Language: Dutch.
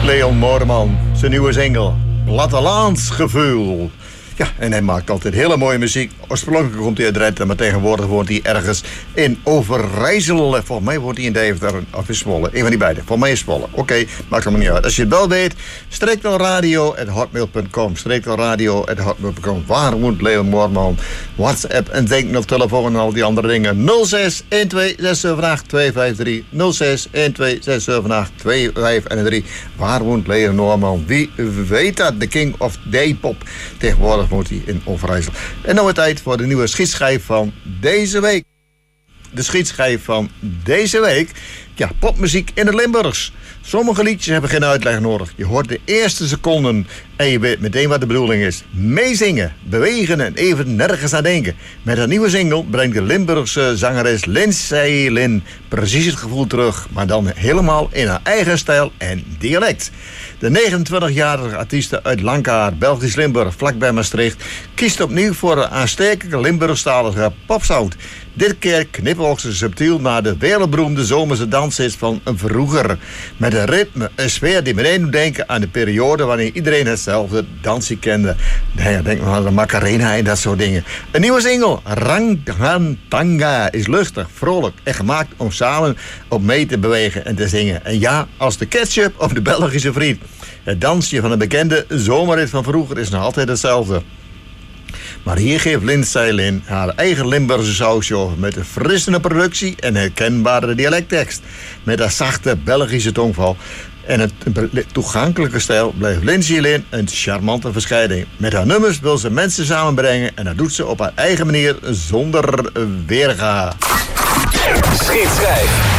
Leon Moorman, zijn nieuwe single, Plattelandsgevoel. Ja, en hij maakt altijd hele mooie muziek. Oorspronkelijk komt hij uit Drenthe, maar tegenwoordig woont hij ergens in Overijssel. Volgens mij woont hij in Deventer of in Zwolle. Een van die beiden. Volgens mij is Zwolle. Oké, maakt allemaal niet uit. Als je het wel weet, streektelradio@hotmail.com. Streektelradio@hotmail.com. Waar woont Leon Moorman? WhatsApp en denkmailtelefoon en al die andere dingen. 06 12 678 253. 06 12 678 253. Waar woont Leon Moorman? Wie weet dat? De King of Daypop. Tegenwoordig woont hij in Overijssel. En nou tijd voor de nieuwe schietschijf van deze week. De schietschijf van deze week. Ja, popmuziek in het Limburgs. Sommige liedjes hebben geen uitleg nodig. Je hoort de eerste seconden en je weet meteen wat de bedoeling is. Meezingen, bewegen en even nergens aan denken. Met haar nieuwe single brengt de Limburgse zangeres Lindsay Lin precies het gevoel terug. Maar dan helemaal in haar eigen stijl en dialect. De 29-jarige artieste uit Lankaar, Belgisch Limburg, vlakbij Maastricht, kiest opnieuw voor een aanstekelijke Limburgstalige popsound. Dit keer knipoog ze subtiel naar de wereldberoemde zomerse danshits van een vroeger. Met een ritme, een sfeer die meteen doet denken aan de periode wanneer iedereen hetzelfde dansje kende. Denk maar aan de Macarena en dat soort dingen. Een nieuwe single, Rangantanga, is luchtig, vrolijk en gemaakt om samen op mee te bewegen en te zingen. En ja, als de ketchup of de Belgische vriend. Het dansje van een bekende zomerrit van vroeger is nog altijd hetzelfde. Maar hier geeft Lindsay Lin haar eigen Limburgse sausje over met een frissende productie en herkenbare dialecttekst. Met haar zachte Belgische tongval en een toegankelijke stijl blijft Lindsay Lin een charmante verschijning. Met haar nummers wil ze mensen samenbrengen en dat doet ze op haar eigen manier zonder weerga. Schietschijf.